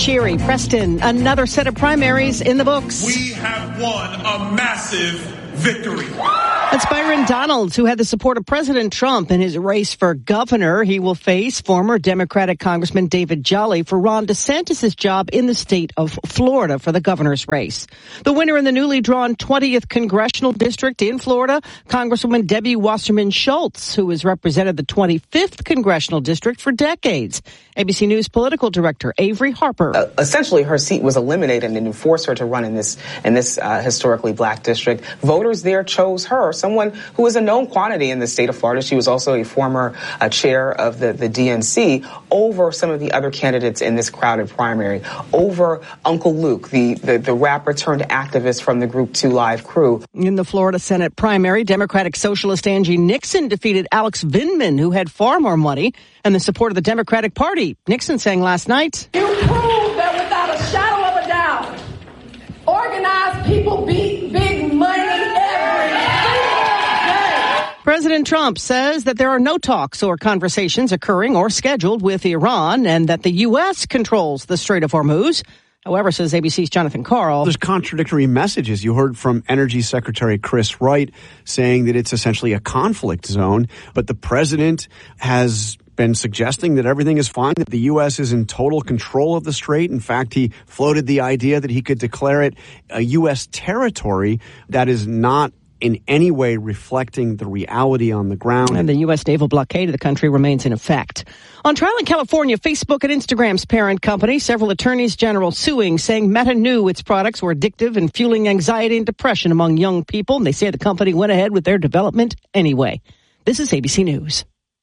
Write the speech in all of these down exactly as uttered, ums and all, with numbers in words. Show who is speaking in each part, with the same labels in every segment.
Speaker 1: Shiri Preston. Another set of primaries in the books.
Speaker 2: We have won a massive victory.
Speaker 1: That's Byron Donalds, who had the support of President Trump in his race for governor. He will face former Democratic Congressman David Jolly for Ron DeSantis' job in the state of Florida for the governor's race. The winner in the newly drawn twentieth congressional district in Florida, Congresswoman Debbie Wasserman Schultz, who has represented the twenty-fifth congressional district for decades. A B C News political director Avery Harper.
Speaker 3: Uh, essentially, her seat was eliminated and forced her to run in this in this uh, historically black district. Voters there chose her, someone who is a known quantity in the state of Florida. She was also a former uh, chair of the, the D N C, over some of the other candidates in this crowded primary, over Uncle Luke, the, the, the rapper turned activist from the Group two Live crew.
Speaker 1: In the Florida Senate primary, Democratic Socialist Angie Nixon defeated Alex Vindman, who had far more money and the support of the Democratic Party. Nixon sang last night,
Speaker 4: "You prove that without a shadow of a doubt, organized people beat big money every single day."
Speaker 1: President Trump says that there are no talks or conversations occurring or scheduled with Iran and that the U S controls the Strait of Hormuz. However, says A B C's Jonathan Karl,
Speaker 5: there's contradictory messages. You heard from Energy Secretary Chris Wright saying that it's essentially a conflict zone, but the president has been suggesting that everything is fine, that the U S is in total control of the strait. In fact, he floated the idea that he could declare it a U S territory that is not in any way reflecting the reality on the ground.
Speaker 1: And the U S naval blockade of the country remains in effect. On trial in California, Facebook and Instagram's parent company, several attorneys general suing, saying Meta knew its products were addictive and fueling anxiety and depression among young people. And they say the company went ahead with their development anyway. This is A B C News.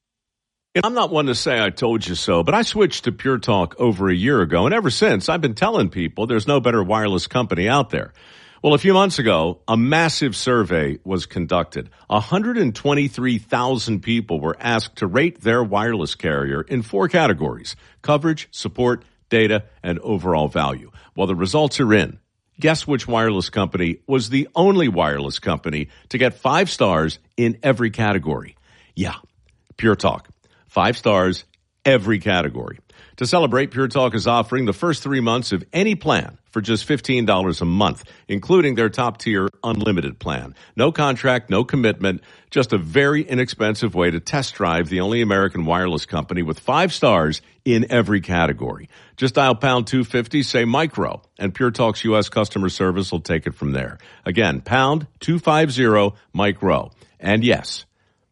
Speaker 6: I'm not one to say I told you so, but I switched to Pure Talk over a year ago, and ever since I've been telling people there's no better wireless company out there. Well, a few months ago, a massive survey was conducted. one hundred twenty-three thousand people were asked to rate their wireless carrier in four categories: coverage, support, data, and overall value. Well, the results are in. Guess which wireless company was the only wireless company to get five stars in every category? Yeah, Pure Talk. Five stars, every category. To celebrate, Pure Talk is offering the first three months of any plan for just fifteen dollars a month, including their top-tier unlimited plan. No contract, no commitment, just a very inexpensive way to test drive the only American wireless company with five stars in every category. Just dial pound two fifty, say micro, and Pure Talk's U S customer service will take it from there. Again, pound two fifty, micro. And yes,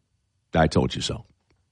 Speaker 6: I told you so.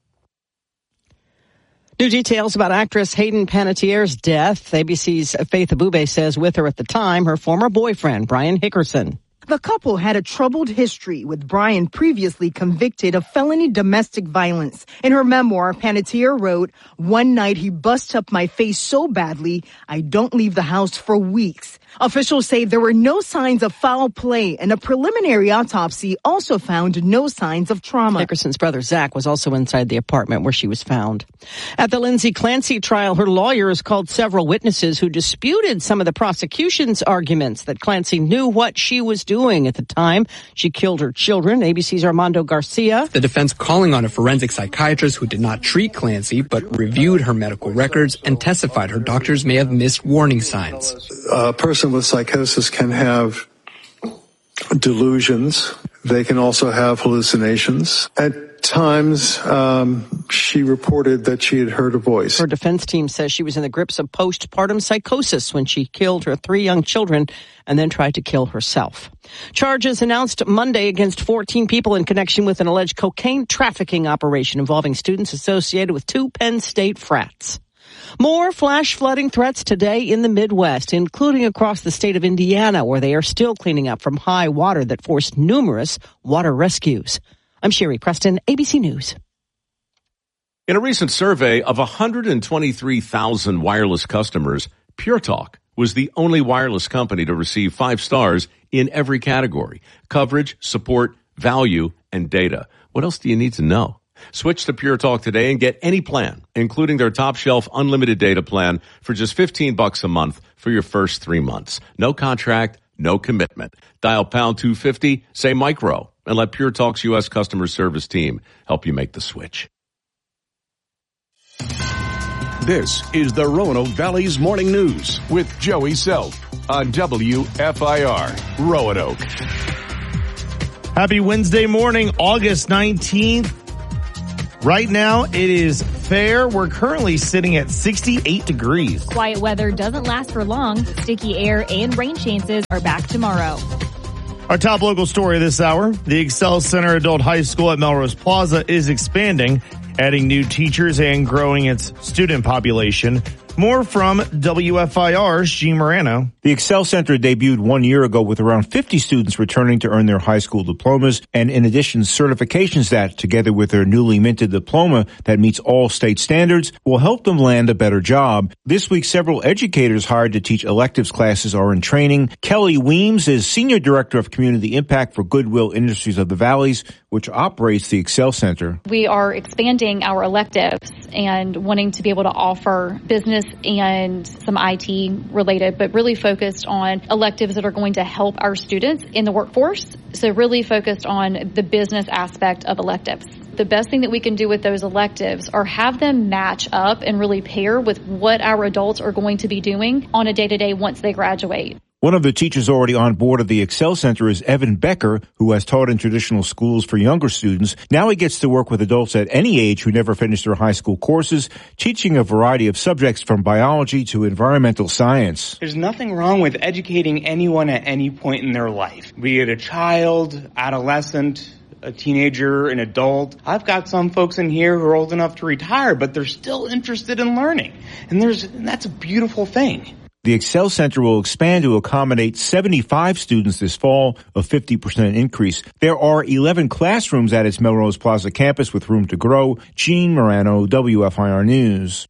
Speaker 1: New details about actress Hayden Panettiere's death. A B C's Faith Abube says with her at the time, her former boyfriend, Brian Hickerson.
Speaker 7: The couple had a troubled history, with Brian previously convicted of felony domestic violence. In her memoir, Panettiere wrote, "One night he bust up my face so badly, I don't leave the house for weeks." Officials say there were no signs of foul play, and a preliminary autopsy also found no signs of trauma.
Speaker 1: Hickerson's brother, Zach, was also inside the apartment where she was found. At the Lindsay Clancy trial, her lawyers called several witnesses who disputed some of the prosecution's arguments that Clancy knew what she was doing at the time she killed her children. A B C's Armando Garcia.
Speaker 8: The defense calling on a forensic psychiatrist who did not treat Clancy but reviewed her medical records and testified her doctors may have missed warning signs.
Speaker 9: A person with psychosis can have delusions. They can also have hallucinations. At times, um, she reported that she had heard a voice.
Speaker 1: Her defense team says she was in the grips of postpartum psychosis when she killed her three young children and then tried to kill herself. Charges announced Monday against fourteen people in connection with an alleged cocaine trafficking operation involving students associated with two Penn State frats. More flash flooding threats today in the Midwest, including across the state of Indiana, where they are still cleaning up from high water that forced numerous water rescues. I'm Shiri Preston, A B C News.
Speaker 6: In a recent survey of one hundred twenty-three thousand wireless customers, Pure Talk was the only wireless company to receive five stars in every category: coverage, support, value, and data. What else do you need to know? Switch to Pure Talk today and get any plan, including their top shelf unlimited data plan, for just fifteen bucks a month for your first three months. No contract, no commitment. Dial pound two fifty, say micro, and let Pure Talk's U S customer service team help you make the switch.
Speaker 10: This is the Roanoke Valley's Morning News with Joey Self on W F I R Roanoke.
Speaker 11: Happy Wednesday morning, August nineteenth. Right now, it is fair. We're currently sitting at sixty-eight degrees.
Speaker 12: Quiet weather doesn't last for long. Sticky air and rain chances are back tomorrow.
Speaker 11: Our top local story this hour, the Excel Center Adult High School at Melrose Plaza is expanding, adding new teachers and growing its student population. More from W F I R's Gene Morano.
Speaker 13: The Excel Center debuted one year ago with around fifty students returning to earn their high school diplomas, and in addition, certifications that, together with their newly minted diploma that meets all state standards, will help them land a better job. This week, several educators hired to teach electives classes are in training. Kelly Weems is Senior Director of Community Impact for Goodwill Industries of the Valleys, which operates the Excel Center.
Speaker 14: We are expanding our electives and wanting to be able to offer business and some I T related, but really focused on electives that are going to help our students in the workforce. So really focused on the business aspect of electives. The best thing that we can do with those electives are have them match up and really pair with what our adults are going to be doing on a day-to-day once they graduate.
Speaker 13: One of the teachers already on board at the Excel Center is Evan Becker, who has taught in traditional schools for younger students. Now he gets to work with adults at any age who never finished their high school courses, teaching a variety of subjects from biology to environmental science.
Speaker 15: There's nothing wrong with educating anyone at any point in their life, be it a child, adolescent, a teenager, an adult. I've got some folks in here who are old enough to retire, but they're still interested in learning. And there's, and that's a beautiful thing.
Speaker 13: The Excel Center will expand to accommodate seventy-five students this fall, a fifty percent increase. There are eleven classrooms at its Melrose Plaza campus with room to grow. Gene Morano, W F I R News.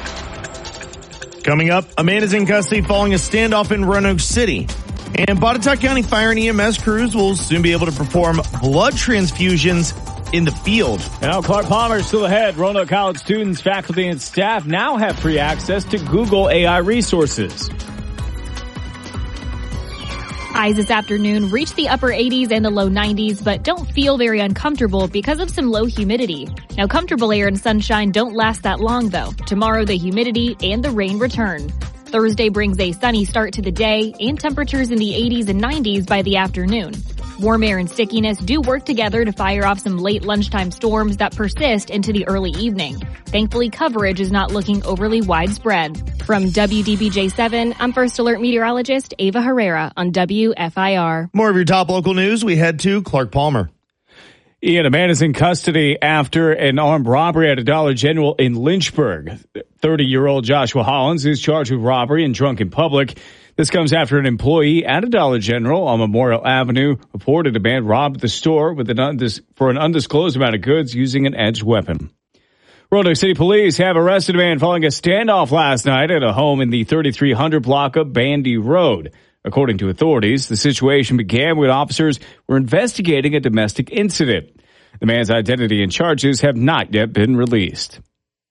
Speaker 11: Coming up, a man is in custody following a standoff in Roanoke City. And Botetourt County Fire and E M S crews will soon be able to perform blood transfusions in the field.
Speaker 16: Now, Clark Palmer still ahead. Roanoke College students, faculty, and staff now have free access to Google A I resources.
Speaker 12: Highs this afternoon reach the upper eighties and the low nineties, but don't feel very uncomfortable because of some low humidity. Now, comfortable air and sunshine don't last that long, though. Tomorrow, the humidity and the rain return. Thursday brings a sunny start to the day and temperatures in the eighties and nineties by the afternoon. Warm air and stickiness do work together to fire off some late lunchtime storms that persist into the early evening. Thankfully, coverage is not looking overly widespread. From W D B J seven, I'm First Alert meteorologist Ava Herrera on W F I R.
Speaker 11: More of your top local news, we head to Clark Palmer.
Speaker 16: Ian, a man is in custody after an armed robbery at a Dollar General in Lynchburg. thirty-year-old Joshua Hollins is charged with robbery and drunk in public. This comes after an employee at a Dollar General on Memorial Avenue reported a man robbed the store with an undis- for an undisclosed amount of goods using an edged weapon. Roanoke City Police have arrested a man following a standoff last night at a home in the thirty-three hundred block of Bandy Road. According to authorities, the situation began when officers were investigating a domestic incident. The man's identity and charges have not yet been released.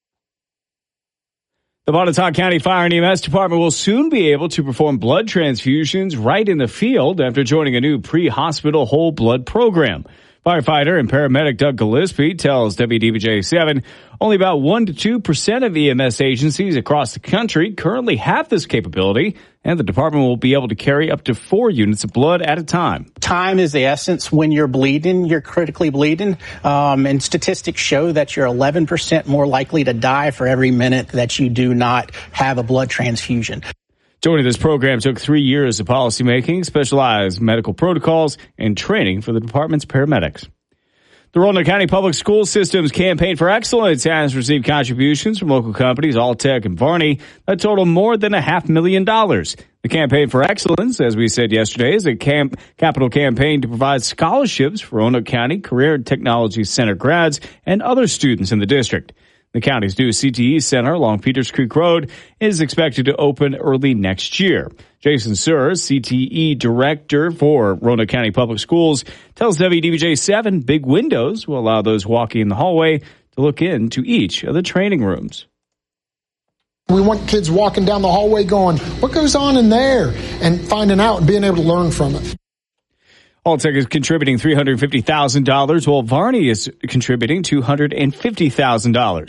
Speaker 16: The Botetourt County Fire and E M S Department will soon be able to perform blood transfusions right in the field after joining a new pre-hospital whole blood program. Firefighter and paramedic Doug Gillespie tells W D B J seven only about one to two percent of E M S agencies across the country currently have this capability, and the department will be able to carry up to four units of blood at a time.
Speaker 17: Time is the essence. When you're bleeding, you're critically bleeding, um, and statistics show that you're eleven percent more likely to die for every minute that you do not have a blood transfusion.
Speaker 16: Joining this program took three years of policymaking, specialized medical protocols, and training for the department's paramedics. The Roanoke County Public School System's Campaign for Excellence has received contributions from local companies Alltech and Varney that total more than a half million dollars. The Campaign for Excellence, as we said yesterday, is a camp, capital campaign to provide scholarships for Roanoke County Career and Technology Center grads and other students in the district. The county's new C T E Center along Peters Creek Road is expected to open early next year. Jason Surr, C T E Director for Roanoke County Public Schools, tells W D B J seven big windows will allow those walking in the hallway to look into each of the training rooms.
Speaker 18: We want kids walking down the hallway going, what goes on in there? And finding out and being able to learn from it.
Speaker 16: Alltech is contributing three hundred fifty thousand dollars, while Varney is contributing two hundred fifty thousand dollars.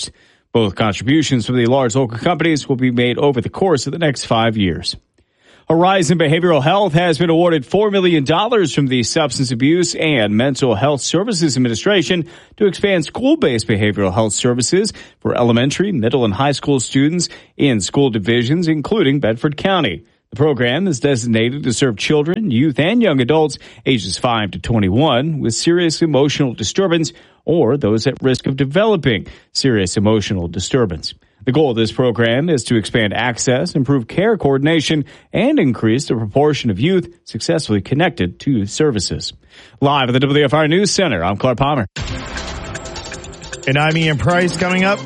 Speaker 16: Both contributions from the large local companies will be made over the course of the next five years. Horizon Behavioral Health has been awarded four million dollars from the Substance Abuse and Mental Health Services Administration to expand school-based behavioral health services for elementary, middle, and high school students in school divisions, including Bedford County. The program is designated to serve children, youth, and young adults ages five to twenty-one with serious emotional disturbance or those at risk of developing serious emotional disturbance. The goal of this program is to expand access, improve care coordination, and increase the proportion of youth successfully connected to services. Live at the W F I R News Center, I'm Clark Palmer.
Speaker 11: And I'm Ian Price. Coming up,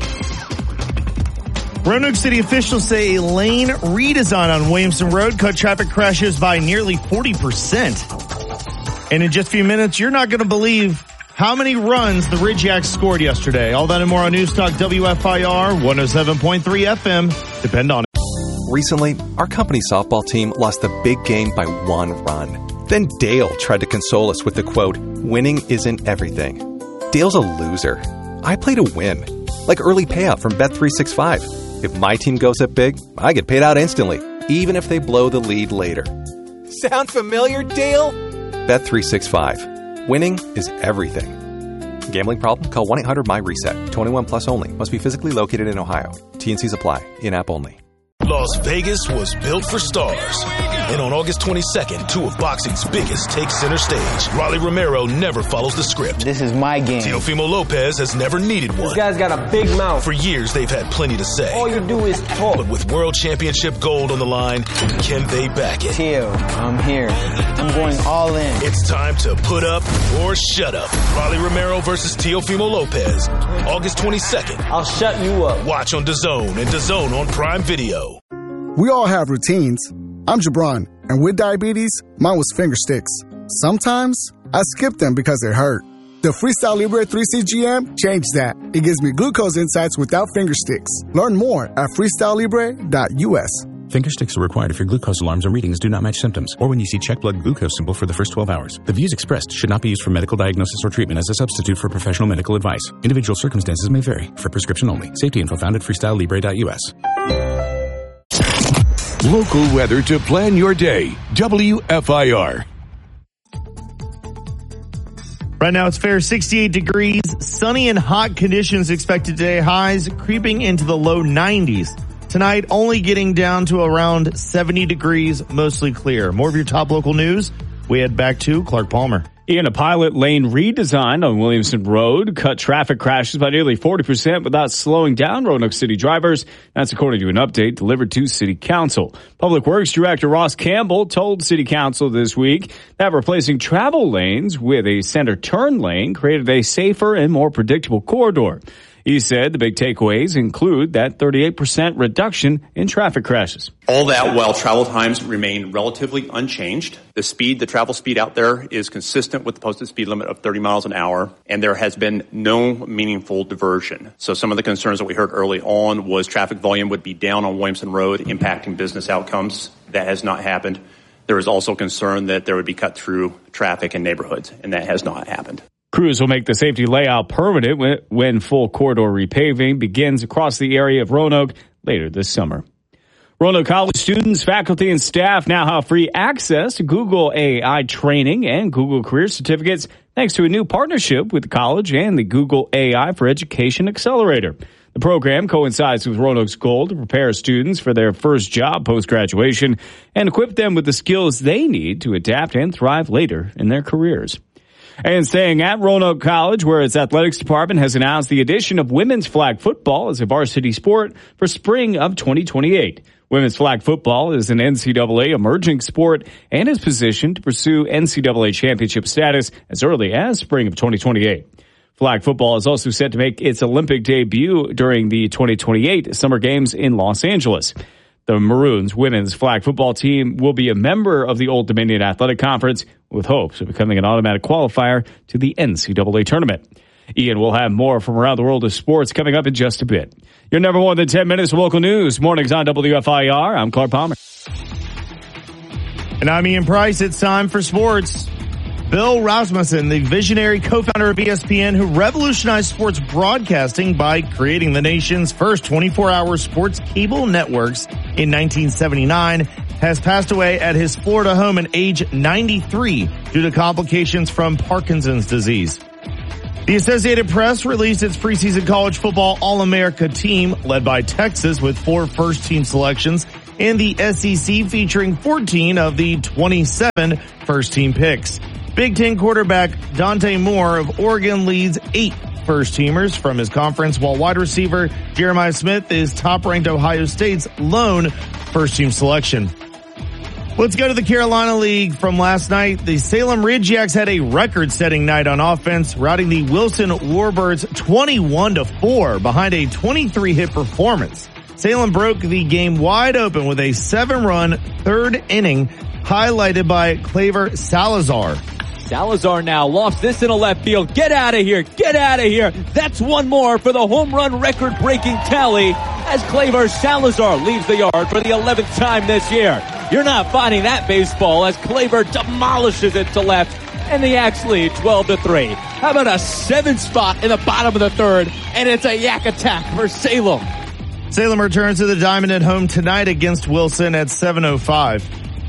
Speaker 11: Roanoke City officials say a lane redesign on Williamson Road cut traffic crashes by nearly forty percent. And in just a few minutes, you're not going to believe how many runs the Ridgeacs scored yesterday. All that and more on News Talk W F I R one oh seven point three F M. Depend on it.
Speaker 19: Recently, our company softball team lost the big game by one run. Then Dale tried to console us with the quote, "Winning isn't everything." Dale's a loser. I play to win. Like early payout from Bet three sixty-five. If my team goes up big, I get paid out instantly, even if they blow the lead later. Sound familiar, Dale? Bet three sixty-five. Winning is everything. Gambling problem? Call one eight hundred my reset. twenty-one plus only. Must be physically located in Ohio. T and C's apply. In-app only.
Speaker 20: Las Vegas was built for stars. And on August twenty-second, two of boxing's biggest take center stage. Rolly Romero never follows the script.
Speaker 21: This is my game.
Speaker 20: Teofimo Lopez has never needed one.
Speaker 21: This guy's got a big mouth.
Speaker 20: For years, they've had plenty to say.
Speaker 21: All you do is talk.
Speaker 20: But with world championship gold on the line, can they back it?
Speaker 21: Teo, I'm here. I'm going all in.
Speaker 20: It's time to put up or shut up. Rolly Romero versus Teofimo Lopez. August twenty-second.
Speaker 21: I'll shut you up.
Speaker 20: Watch on DAZN and DAZN on Prime Video.
Speaker 22: We all have routines. I'm Jabron, and with diabetes, mine was finger sticks. Sometimes, I skip them because they hurt. The Freestyle Libre three C G M changed that. It gives me glucose insights without finger sticks. Learn more at freestyle libre dot U S.
Speaker 23: Finger sticks are required if your glucose alarms or readings do not match symptoms, or when you see check blood glucose symbol for the first twelve hours. The views expressed should not be used for medical diagnosis or treatment as a substitute for professional medical advice. Individual circumstances may vary. For prescription only. Safety info found at freestyle libre dot U S.
Speaker 10: Local weather to plan your day. W F I R.
Speaker 11: Right now it's fair, sixty-eight degrees, sunny and hot conditions expected today, highs creeping into the low nineties. Tonight only getting down to around seventy degrees, mostly clear. More of your top local news. We head back to Clark Palmer.
Speaker 16: In a pilot lane redesign on Williamson Road cut traffic crashes by nearly forty percent without slowing down Roanoke City drivers. That's according to an update delivered to City Council. Public Works Director Ross Campbell told City Council this week that replacing travel lanes with a center turn lane created a safer and more predictable corridor. He said the big takeaways include that thirty-eight percent reduction in traffic crashes.
Speaker 24: All that while travel times remain relatively unchanged. The speed, the travel speed out there is consistent with the posted speed limit of thirty miles an hour, and there has been no meaningful diversion. So some of the concerns that we heard early on was traffic volume would be down on Williamson Road, impacting business outcomes. That has not happened. There is also concern that there would be cut through traffic in neighborhoods, and that has not happened.
Speaker 16: Crews will make the safety layout permanent when full corridor repaving begins across the area of Roanoke later this summer. Roanoke College students, faculty, and staff now have free access to Google A I training and Google Career Certificates thanks to a new partnership with the college and the Google A I for Education Accelerator. The program coincides with Roanoke's goal to prepare students for their first job post-graduation and equip them with the skills they need to adapt and thrive later in their careers. And staying at Roanoke College, where its athletics department has announced the addition of women's flag football as a varsity sport for spring of twenty twenty-eight. Women's flag football is an N C double A emerging sport and is positioned to pursue N C double A championship status as early as spring of twenty twenty-eight. Flag football is also set to make its Olympic debut during the twenty twenty-eight Summer Games in Los Angeles. The Maroons women's flag football team will be a member of the Old Dominion Athletic Conference with hopes of becoming an automatic qualifier to the N C double A tournament. Ian will have more from around the world of sports coming up in just a bit. You're never more than ten minutes of local news. Mornings on W F I R. I'm Clark Palmer.
Speaker 11: And I'm Ian Price. It's time for sports. Bill Rasmussen, the visionary co-founder of E S P N, who revolutionized sports broadcasting by creating the nation's first twenty-four hour sports cable networks in nineteen seventy-nine, has passed away at his Florida home at age ninety-three due to complications from Parkinson's disease. The Associated Press released its preseason college football All-America team, led by Texas with four first-team selections, and the S E C featuring fourteen of the twenty-seven first-team picks. Big Ten quarterback Dante Moore of Oregon leads eight first-teamers from his conference, while wide receiver Jeremiah Smith is top-ranked Ohio State's lone first-team selection. Let's go to the Carolina League from last night. The Salem Ridgejacks had a record-setting night on offense, routing the Wilson Warbirds twenty-one to four behind a twenty-three hit performance. Salem broke the game wide open with a seven-run third inning, highlighted by Claver Salazar.
Speaker 2: Salazar now lofts this in a left field. Get out of here. Get out of here. That's one more for the home run record-breaking tally as Claver Salazar leaves the yard for the eleventh time this year. You're not finding that baseball as Claver demolishes it to left, and the Yaks lead twelve to three. How about a seven spot in the bottom of the third, and it's a Yak attack for Salem.
Speaker 11: Salem returns to the Diamond at home tonight against Wilson at seven oh five.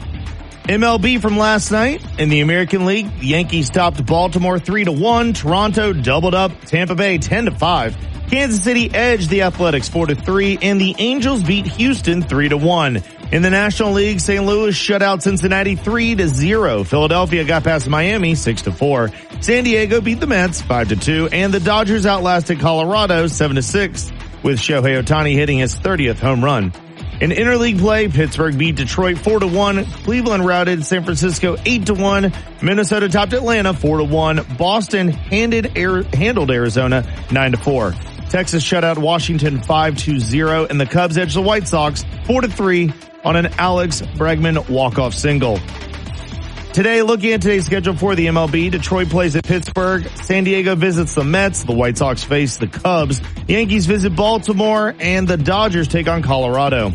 Speaker 11: M L B from last night. In the American League, the Yankees topped Baltimore three to one. Toronto doubled up Tampa Bay ten to five. Kansas City edged the Athletics four to three, and the Angels beat Houston three to one. In the National League, Saint Louis shut out Cincinnati three to zero. Philadelphia got past Miami six to four. San Diego beat the Mets five to two, and the Dodgers outlasted Colorado seven to six, with Shohei Ohtani hitting his thirtieth home run. In interleague play, Pittsburgh beat Detroit four to one. Cleveland routed San Francisco eight to one. Minnesota topped Atlanta four to one. Boston handed, handled Arizona nine to four. Texas shut out Washington five to zero, and the Cubs edged the White Sox four to three on an Alex Bregman walk-off single. Today, looking at today's schedule for the M L B, Detroit plays at Pittsburgh, San Diego visits the Mets, the White Sox face the Cubs, Yankees visit Baltimore, and the Dodgers take on Colorado.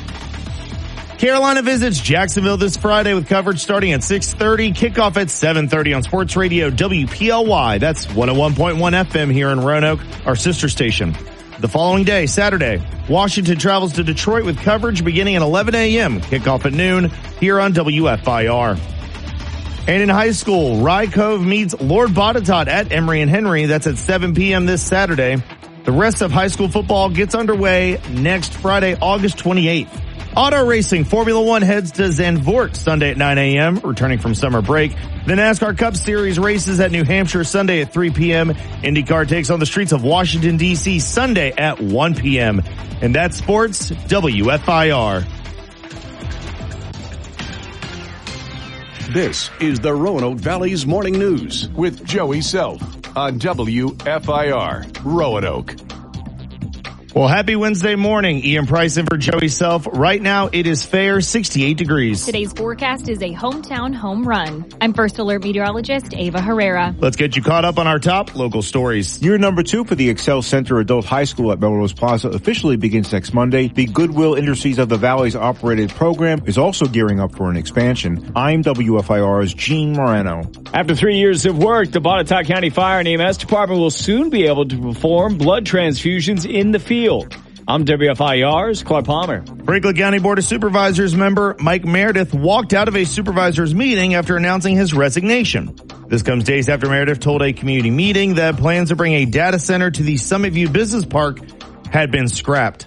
Speaker 11: Carolina visits Jacksonville this Friday with coverage starting at six thirty, kickoff at seven thirty on Sports Radio W P L Y. That's one oh one point one F M here in Roanoke, our sister station. The following day, Saturday, Washington travels to Detroit with coverage beginning at eleven a.m., kickoff at noon here on W F I R. And in high school, Rye Cove meets Lord Botetourt at Emory and Henry. That's at seven p.m. this Saturday. The rest of high school football gets underway next Friday, August twenty-eighth. Auto racing, Formula One heads to Zandvoort Sunday at nine a.m., returning from summer break. The NASCAR Cup Series races at New Hampshire Sunday at three p.m. IndyCar takes on the streets of Washington, D C Sunday at one p.m. And that's sports, W F I R.
Speaker 10: This is the Roanoke Valley's Morning News with Joey Self on W F I R, Roanoke.
Speaker 11: Well, happy Wednesday morning. Ian Price in for Joey Self. Right now, it is fair, sixty-eight degrees.
Speaker 12: Today's forecast is a hometown home run. I'm First Alert meteorologist Ava Herrera.
Speaker 11: Let's get you caught up on our top local stories.
Speaker 13: Year number two for the Excel Center Adult High School at Melrose Plaza officially begins next Monday. The Goodwill Industries of the Valley's operated program is also gearing up for an expansion. I'm W F I R's Gene Morano.
Speaker 16: After three years of work, the Botetourt County Fire and E M S Department will soon be able to perform blood transfusions in the field. I'm W F I R's Clark Palmer.
Speaker 11: Franklin County Board of Supervisors member Mike Meredith walked out of a supervisors meeting after announcing his resignation. This comes days after Meredith told a community meeting that plans to bring a data center to the Summit View Business Park had been scrapped.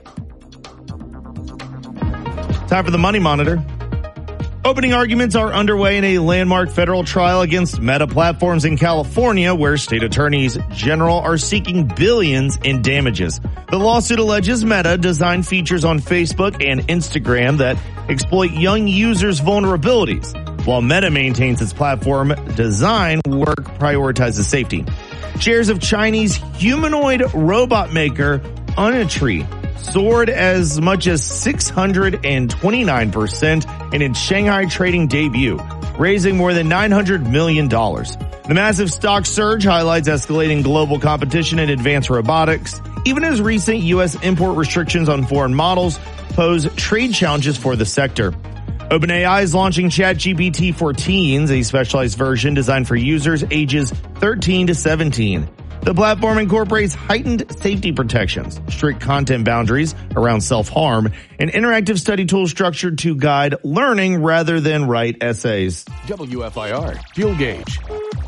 Speaker 11: Time for the Money Monitor. Opening arguments are underway in a landmark federal trial against Meta Platforms in California, where state attorneys general are seeking billions in damages. The lawsuit alleges Meta designed features on Facebook and Instagram that exploit young users' vulnerabilities, while Meta maintains its platform design work prioritizes safety. Shares of Chinese humanoid robot maker Unitree soared as much as six hundred twenty-nine percent in its Shanghai trading debut, raising more than nine hundred million dollars. The massive stock surge highlights escalating global competition in advanced robotics, even as recent U S import restrictions on foreign models pose trade challenges for the sector. OpenAI is launching ChatGPT for teens, a specialized version designed for users ages thirteen to seventeen. The platform incorporates heightened safety protections, strict content boundaries around self-harm, and interactive study tools structured to guide learning rather than write essays.
Speaker 10: W F I R Fuel Gauge.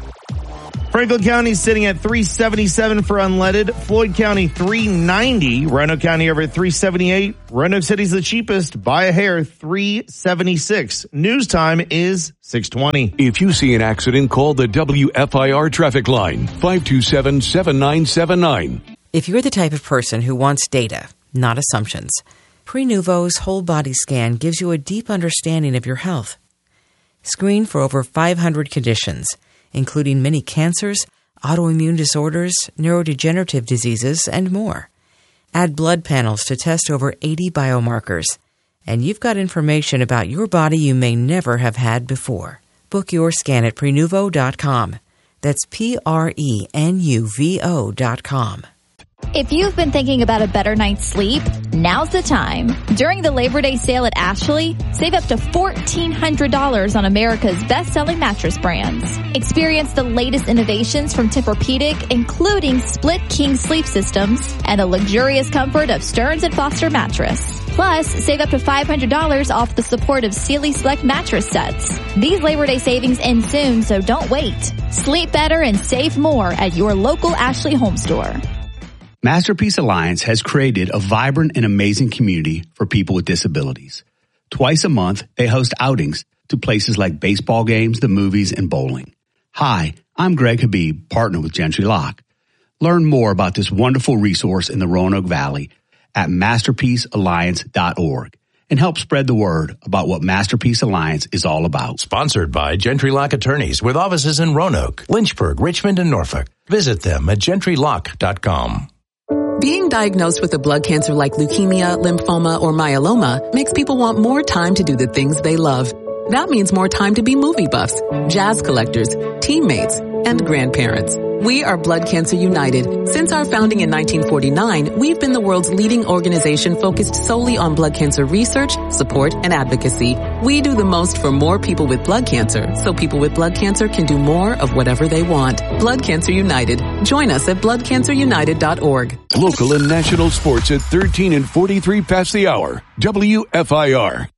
Speaker 11: Franklin County is sitting at three seventy-seven for unleaded. Floyd County three ninety. Roanoke County over at three seventy-eight. Roanoke City's the cheapest by a hair, three seventy-six. News time is six twenty.
Speaker 10: If you see an accident, call the W F I R traffic line, five two seven, seven nine seven nine.
Speaker 3: If you're the type of person who wants data, not assumptions, Prenuvo's whole body scan gives you a deep understanding of your health. Screen for over five hundred conditions, including many cancers, autoimmune disorders, neurodegenerative diseases, and more. Add blood panels to test over eighty biomarkers, and you've got information about your body you may never have had before. Book your scan at Prenuvo dot com. That's P R E N U V O dot com.
Speaker 4: If you've been thinking about a better night's sleep, now's the time. During the Labor Day sale at Ashley, save up to fourteen hundred dollars on America's best-selling mattress brands. Experience the latest innovations from Tempur-Pedic, including split king sleep systems and the luxurious comfort of Stearns and Foster mattress. Plus, save up to five hundred dollars off the support of Sealy Select mattress sets. These Labor Day savings end soon, so don't wait. Sleep better and save more at your local Ashley home store.
Speaker 5: Masterpiece Alliance has created a vibrant and amazing community for people with disabilities. Twice a month, they host outings to places like baseball games, the movies, and bowling. Hi, I'm Greg Habib, partner with Gentry Lock. Learn more about this wonderful resource in the Roanoke Valley at masterpiece alliance dot org and help spread the word about what Masterpiece Alliance is all about.
Speaker 20: Sponsored by Gentry Lock Attorneys with offices in Roanoke, Lynchburg, Richmond, and Norfolk. Visit them at gentry lock dot com.
Speaker 7: Being diagnosed with a blood cancer like leukemia, lymphoma, or myeloma makes people want more time to do the things they love. That means more time to be movie buffs, jazz collectors, teammates, and grandparents. We are Blood Cancer United. Since our founding in nineteen forty-nine, we've been the world's leading organization focused solely on blood cancer research, support, and advocacy. We do the most for more people with blood cancer, so people with blood cancer can do more of whatever they want. Blood Cancer United. Join us at blood cancer united dot org.
Speaker 10: Local and national sports at thirteen and forty-three past the hour. W F I R.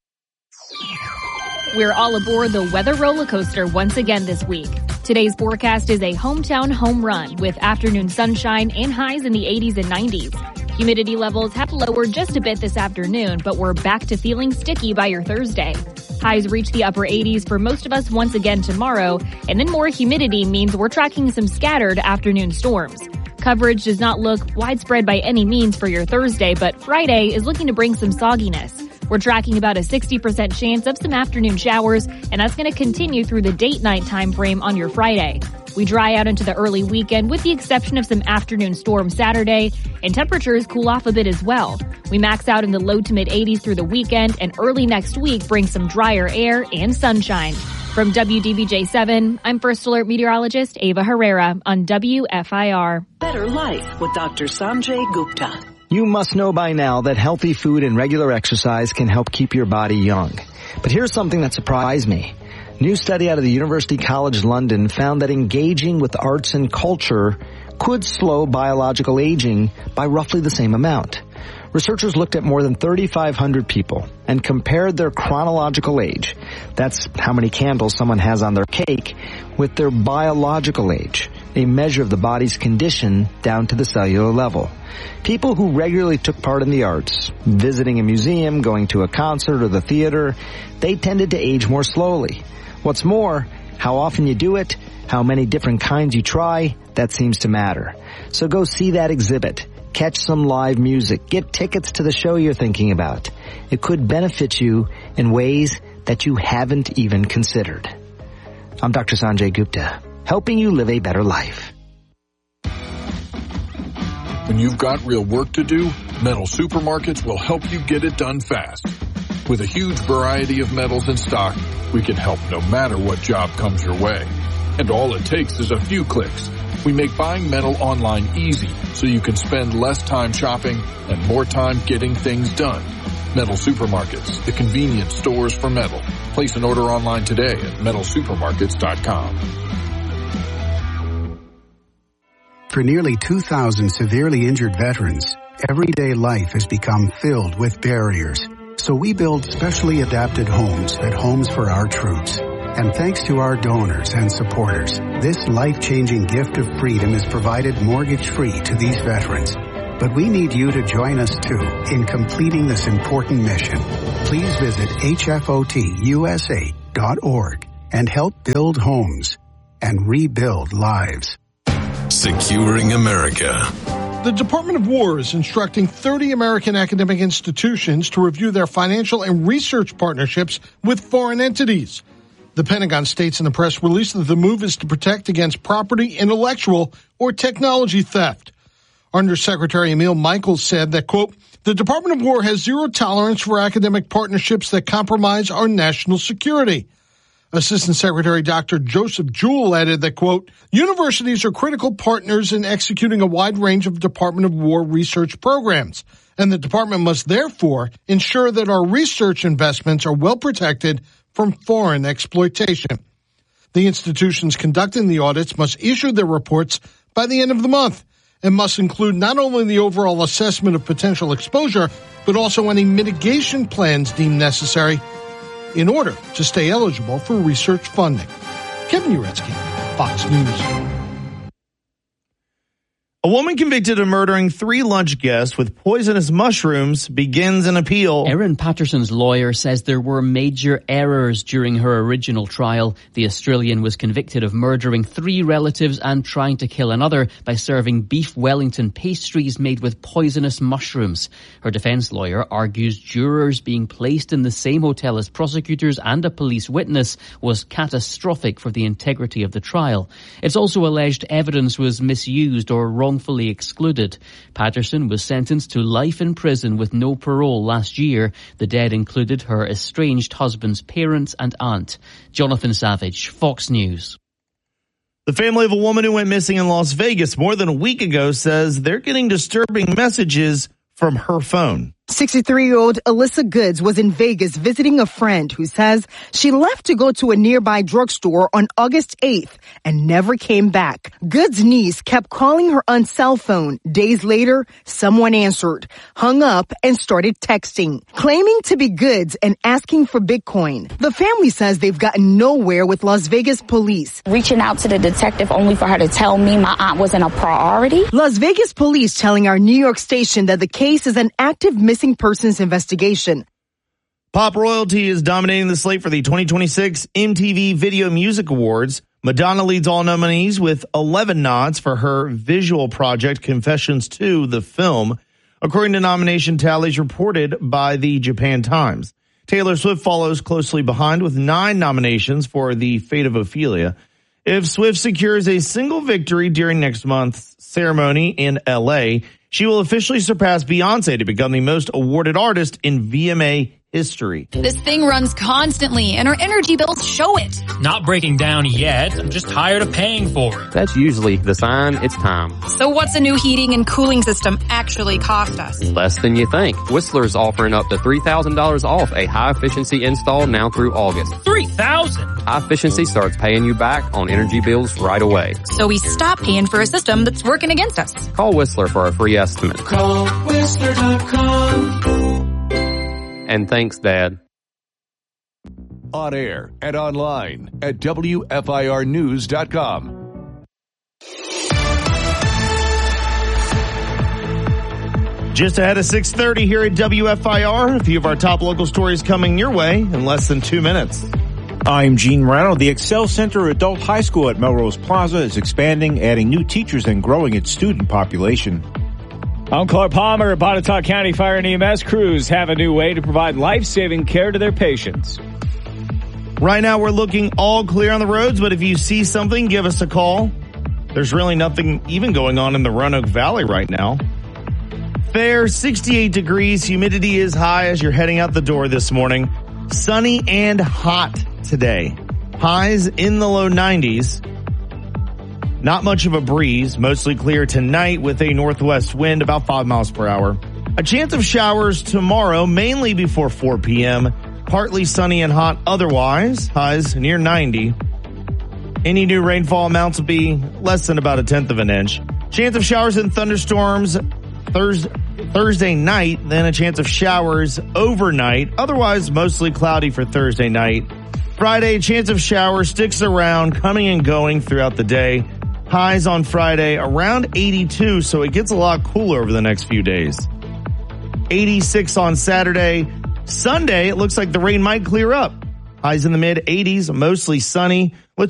Speaker 12: We're all aboard the weather roller coaster once again this week. Today's forecast is a hometown home run with afternoon sunshine and highs in the eighties and nineties. Humidity levels have lowered just a bit this afternoon, but we're back to feeling sticky by your Thursday. Highs reach the upper eighties for most of us once again tomorrow, and then more humidity means we're tracking some scattered afternoon storms. Coverage does not look widespread by any means for your Thursday, but Friday is looking to bring some sogginess. We're tracking about a sixty percent chance of some afternoon showers, and that's going to continue through the date-night time frame on your Friday. We dry out into the early weekend with the exception of some afternoon storms Saturday, and temperatures cool off a bit as well. We max out in the low to mid-eighties through the weekend, and early next week brings some drier air and sunshine. From W D B J seven, I'm First Alert meteorologist Ava Herrera on W F I R.
Speaker 25: Better life with Doctor Sanjay Gupta.
Speaker 26: You must know by now that healthy food and regular exercise can help keep your body young. But here's something that surprised me. New study out of the University College London found that engaging with arts and culture could slow biological aging by roughly the same amount. Researchers looked at more than thirty-five hundred people and compared their chronological age, that's how many candles someone has on their cake, with their biological age, a measure of the body's condition down to the cellular level. People who regularly took part in the arts, visiting a museum, going to a concert or the theater, they tended to age more slowly. What's more, how often you do it, how many different kinds you try, that seems to matter. So go see that exhibit. Catch some live music. Get tickets to the show you're thinking about. It could benefit you in ways that you haven't even considered. I'm Doctor Sanjay Gupta, helping you live a better life.
Speaker 27: When you've got real work to do, Metal Supermarkets will help you get it done fast. With a huge variety of metals in stock, we can help no matter what job comes your way. And all it takes is a few clicks. We make buying metal online easy so you can spend less time shopping and more time getting things done. Metal Supermarkets, the convenience stores for metal. Place an order online today at metal supermarkets dot com.
Speaker 1: For nearly two thousand severely injured veterans, everyday life has become filled with barriers. So we build specially adapted homes at Homes for Our Troops. And thanks to our donors and supporters, this life-changing gift of freedom is provided mortgage-free to these veterans. But we need you to join us, too, in completing this important mission. Please visit H F O T U S A dot org and help build homes and rebuild lives.
Speaker 6: Securing America.
Speaker 18: The Department of War is instructing thirty American academic institutions to review their financial and research partnerships with foreign entities. The Pentagon states in the press release that the move is to protect against property, intellectual, or technology theft. Undersecretary Emil Michaels said that, quote, the Department of War has zero tolerance for academic partnerships that compromise our national security. Assistant Secretary Doctor Joseph Jewell added that, quote, universities are critical partners in executing a wide range of Department of War research programs, and the department must therefore ensure that our research investments are well protected from foreign exploitation. The institutions conducting the audits must issue their reports by the end of the month and must include not only the overall assessment of potential exposure, but also any mitigation plans deemed necessary in order to stay eligible for research funding. Kevin Uretsky, Fox News.
Speaker 11: A woman convicted of murdering three lunch guests with poisonous mushrooms begins an appeal.
Speaker 8: Erin Patterson's lawyer says there were major errors during her original trial. The Australian was convicted of murdering three relatives and trying to kill another by serving beef Wellington pastries made with poisonous mushrooms. Her defence lawyer argues jurors being placed in the same hotel as prosecutors and a police witness was catastrophic for the integrity of the trial. It's also alleged evidence was misused or wrong. wrongfully excluded. Patterson was sentenced to life in prison with no parole last year. The dead included her estranged husband's parents and aunt. Jonathan Savage, Fox News.
Speaker 11: The family of a woman who went missing in Las Vegas more than a week ago says they're getting disturbing messages from her phone.
Speaker 9: sixty-three-year-old Alyssa Goods was in Vegas visiting a friend who says she left to go to a nearby drugstore on August eighth and never came back. Goods' niece kept calling her on cell phone. Days later, someone answered, hung up, and started texting, claiming to be Goods and asking for Bitcoin. The family says they've gotten nowhere with Las Vegas police.
Speaker 14: Reaching out to the detective only for her to tell me my aunt wasn't a priority.
Speaker 9: Las Vegas police telling our New York station that the case is an active missing persons investigation.
Speaker 11: Pop royalty is dominating the slate for the twenty twenty-six M T V Video Music Awards. Madonna leads all nominees with eleven nods for her visual project Confessions two, the film, according to nomination tallies reported by the Japan Times. Taylor Swift follows closely behind with nine nominations for The Fate of Ophelia. If Swift secures a single victory during next month's ceremony in L A, she will officially surpass Beyonce to become the most awarded artist in V M A history.
Speaker 15: This thing runs constantly, and our energy bills show it.
Speaker 17: Not breaking down yet. I'm just tired of paying for it.
Speaker 28: That's usually the sign it's time.
Speaker 15: So what's a new heating and cooling system actually cost us?
Speaker 28: Less than you think. Whistler's offering up to three thousand dollars off a high-efficiency install now through August.
Speaker 17: three thousand dollars?
Speaker 28: High-efficiency starts paying you back on energy bills right away.
Speaker 15: So we stop paying for a system that's working against us.
Speaker 28: Call Whistler for a free estimate.
Speaker 29: Call Whistler dot com.
Speaker 28: And thanks, Dad.
Speaker 10: On air and online at W F I R news dot com.
Speaker 11: Just ahead of six thirty here at W F I R, a few of our top local stories coming your way in less than two minutes.
Speaker 13: I'm Gene Morano. The Excel Center Adult High School at Melrose Plaza is expanding, adding new teachers and growing its student population.
Speaker 16: I'm Clark Palmer. Botetourt County Fire and E M S crews have a new way to provide life-saving care to their patients.
Speaker 11: Right now, we're looking all clear on the roads, but if you see something, give us a call. There's really nothing even going on in the Roanoke Valley right now. Fair, sixty-eight degrees. Humidity is high as you're heading out the door this morning. Sunny and hot today. Highs in the low nineties. Not much of a breeze, mostly clear tonight with a northwest wind about five miles per hour. A chance of showers tomorrow, mainly before four p.m. Partly sunny and hot otherwise. Highs near ninety. Any new rainfall amounts will be less than about a tenth of an inch. Chance of showers and thunderstorms Thursday, Thursday night, then a chance of showers overnight. Otherwise, mostly cloudy for Thursday night. Friday, chance of showers sticks around, coming and going throughout the day. Highs on Friday around eighty-two, so it gets a lot cooler over the next few days. eighty-six on Saturday. Sunday, it looks like the rain might clear up. Highs in the mid eighties, mostly sunny. Let's